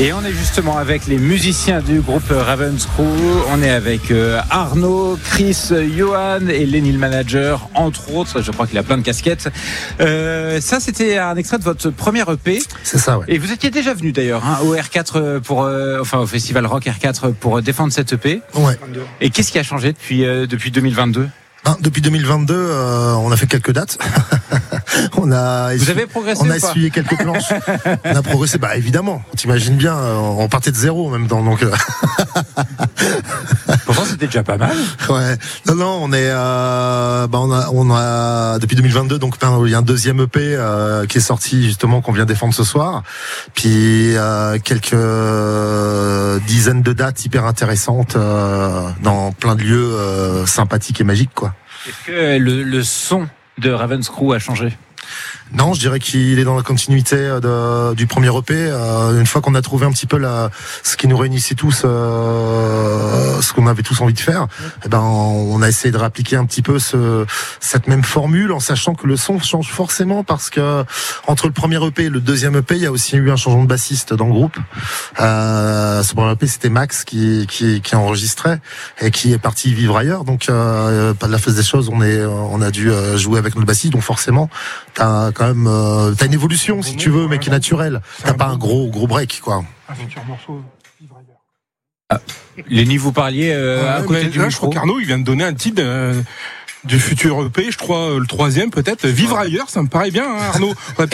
Et on est justement avec les musiciens du groupe Ravenscrew. On est avec Arnaud, Chris, Johan et Lenny le manager, entre autres. Je crois qu'il a plein de casquettes. Ça, c'était un extrait de votre premier EP. C'est ça, ouais. Et vous étiez déjà venu d'ailleurs au R4 au Festival Rock R4 pour défendre cette EP. Ouais. Et qu'est-ce qui a changé depuis 2022? Depuis 2022, on a fait quelques dates. Vous avez progressé On a ou pas essuyé quelques planches. On a progressé, évidemment. T'imagines bien, on partait de zéro en même temps. Donc. Pourtant, c'était déjà pas mal. Ouais. Non, on est, on a depuis 2022, donc il y a un deuxième EP qui est sorti justement qu'on vient défendre ce soir. Puis quelques dizaines de dates hyper intéressantes dans plein de lieux sympathiques et magiques, quoi. Est-ce que le son de Ravenscrew a changé? Non, je dirais qu'il est dans la continuité du premier EP. Une fois qu'on a trouvé un petit peu ce qui nous réunissait tous, ce qu'on avait tous envie de faire, on a essayé de réappliquer un petit peu cette même formule, en sachant que le son change forcément parce que entre le premier EP et le deuxième EP, il y a aussi eu un changement de bassiste dans le groupe. Ce premier EP, c'était Max qui enregistrait et qui est parti vivre ailleurs. Donc, pas de la face des choses, on a dû jouer avec notre bassiste. Donc forcément, t'as une évolution si tu veux, mais qui est naturelle. T'as pas un gros break, quoi. Un futur morceau, Vivre ailleurs. Lenny, vous parliez à côté du là, micro. je crois qu'Arnaud, il vient de donner un titre du futur EP, je crois le troisième peut-être. Vivre ailleurs, ça me paraît bien, hein, Arnaud.